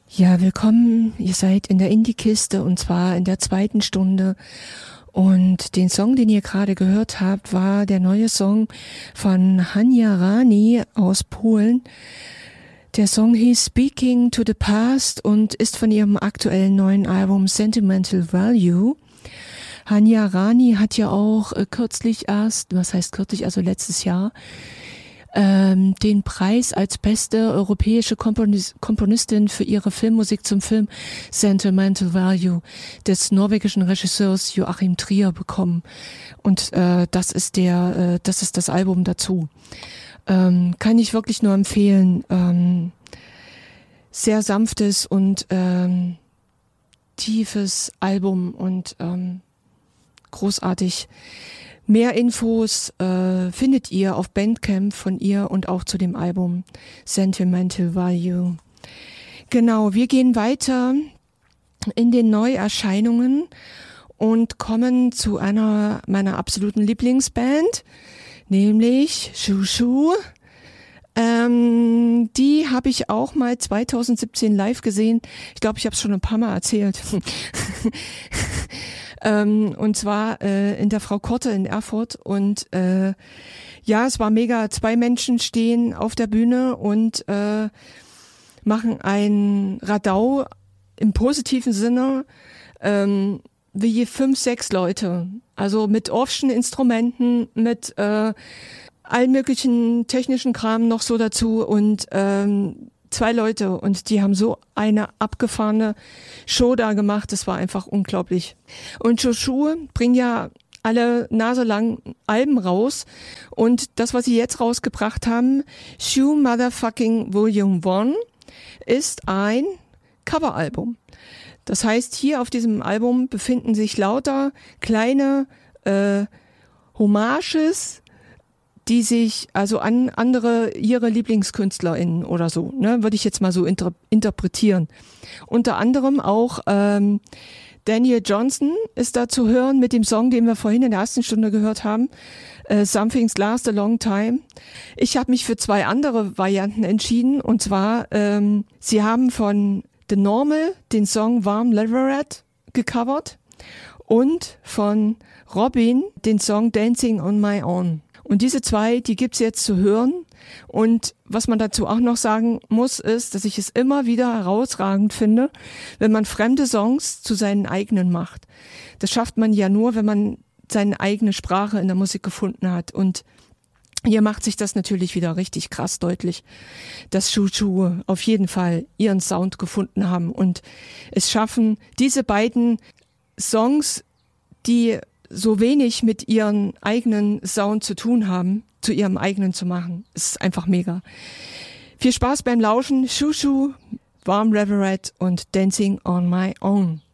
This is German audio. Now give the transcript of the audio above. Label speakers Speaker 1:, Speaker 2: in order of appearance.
Speaker 1: Ja, willkommen. Ihr seid in der Indie-Kiste und zwar in der 2. Stunde. Und den Song, den ihr gerade gehört habt, war der neue Song von Hania Rani aus Polen. Der Song hieß Speaking to the Past und ist von ihrem aktuellen neuen Album Sentimental Value. Hania Rani hat ja auch kürzlich erst, was heißt kürzlich, also letztes Jahr, den Preis als beste europäische Komponistin für ihre Filmmusik zum Film Sentimental Value des norwegischen Regisseurs Joachim Trier bekommen. Und das ist das Album dazu. Kann ich wirklich nur empfehlen. Sehr sanftes und tiefes Album und großartig. Mehr Infos findet ihr auf Bandcamp von ihr und auch zu dem Album Sentimental Value. Genau, wir gehen weiter in den Neuerscheinungen und kommen zu einer meiner absoluten Lieblingsband, nämlich Shushu. Die habe ich auch mal 2017 live gesehen. Ich glaube, ich habe es schon ein paar Mal erzählt. Und zwar in der Frau Korte in Erfurt. Und ja, es war mega. 2 Menschen stehen auf der Bühne und machen ein Radau im positiven Sinne, wie 5, 6 Leute. Also mit Orffschen Instrumenten, mit allen möglichen technischen Kram noch so dazu und 2 Leute und die haben so eine abgefahrene Show da gemacht, das war einfach unglaublich. Und Shushu bringen ja alle naselang Alben raus und das, was sie jetzt rausgebracht haben, Shu Motherfucking Volume 1, ist ein Coveralbum. Das heißt, hier auf diesem Album befinden sich lauter kleine Hommages, die sich also an andere, ihre LieblingskünstlerInnen oder so, ne, würde ich jetzt mal so interpretieren. Unter anderem auch Daniel Johnston ist da zu hören mit dem Song, den wir vorhin in der 1. Stunde gehört haben, Something's Last a Long Time. Ich habe mich für 2 andere Varianten entschieden und zwar, sie haben von The Normal den Song Warm Leverett gecovert und von Robin den Song Dancing on My Own. Und diese 2, die gibt's jetzt zu hören. Und was man dazu auch noch sagen muss, ist, dass ich es immer wieder herausragend finde, wenn man fremde Songs zu seinen eigenen macht. Das schafft man ja nur, wenn man seine eigene Sprache in der Musik gefunden hat. Und hier macht sich das natürlich wieder richtig krass deutlich, dass Shushu auf jeden Fall ihren Sound gefunden haben und es schaffen, diese beiden Songs, die so wenig mit ihren eigenen Sound zu tun haben, zu ihrem eigenen zu machen. Es ist einfach mega. Viel Spaß beim Lauschen. Shushu, Warm Leverett und Dancing on My Own.